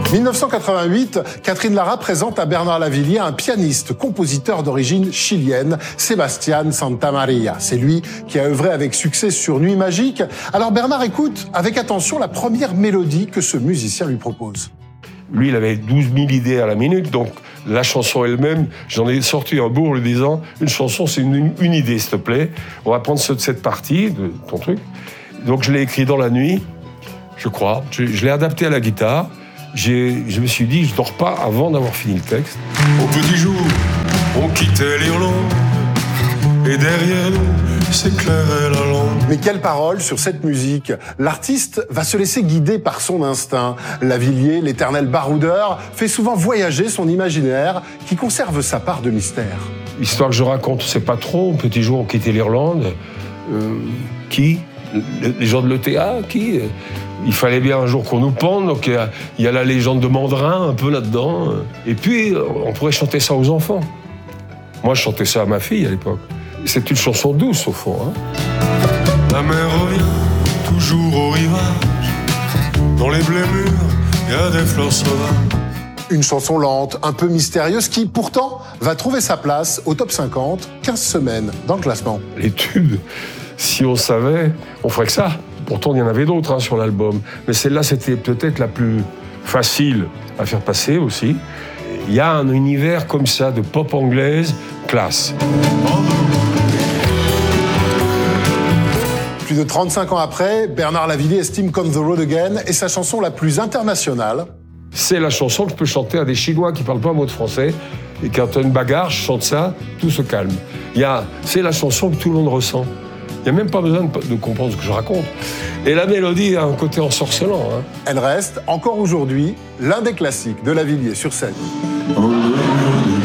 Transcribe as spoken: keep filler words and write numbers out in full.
mille neuf cent quatre-vingt-huit, Catherine Lara présente à Bernard Lavilliers un pianiste, compositeur d'origine chilienne, Sebastián Santamaría. C'est lui qui a œuvré avec succès sur Nuit magique. Alors Bernard écoute avec attention la première mélodie que ce musicien lui propose. Lui, il avait douze mille idées à la minute, donc la chanson elle-même, j'en ai sorti un beau en lui disant « Une chanson, c'est une, une idée, s'il te plaît. On va prendre cette partie de ton truc. » Donc je l'ai écrit dans la nuit, je crois. Je, je l'ai adapté à la guitare. J'ai, je me suis dit, je dors pas avant d'avoir fini le texte. Au petit jour, on quittait l'Irlande, et derrière nous s'éclairait la lande. Mais quelle parole sur cette musique! L'artiste va se laisser guider par son instinct. Lavilliers, l'éternel baroudeur, fait souvent voyager son imaginaire qui conserve sa part de mystère. L'histoire que je raconte, c'est pas trop. Au petit jour, on quittait l'Irlande. Euh, qui? Les gens de l'E T A? Qui? Il fallait bien un jour qu'on nous pende, donc il y, a, il y a la légende de Mandrin un peu là-dedans. Et puis, on pourrait chanter ça aux enfants. Moi, je chantais ça à ma fille à l'époque. C'est une chanson douce, au fond. Hein. La mer revient toujours au rivage. Dans les blés mûrs, il y a des fleurs sauvages. Une chanson lente, un peu mystérieuse, qui pourtant va trouver sa place au top cinquante, quinze semaines dans le classement. Les tubes, si on savait, on ferait que ça. Pourtant, il y en avait d'autres hein, sur l'album. Mais celle-là, c'était peut-être la plus facile à faire passer aussi. Il y a un univers comme ça de pop anglaise, classe. Plus de trente-cinq ans après, Bernard Lavilliers estime Come the Road Again est sa chanson la plus internationale. C'est la chanson que je peux chanter à des Chinois qui ne parlent pas un mot de français. Et quand tu as une bagarre, je chante ça, tout se calme. Il y a, c'est la chanson que tout le monde ressent. Il n'y a même pas besoin de, de comprendre ce que je raconte. Et la mélodie a un côté ensorcelant. Hein. Elle reste, encore aujourd'hui, l'un des classiques de Lavilliers sur scène. Oh,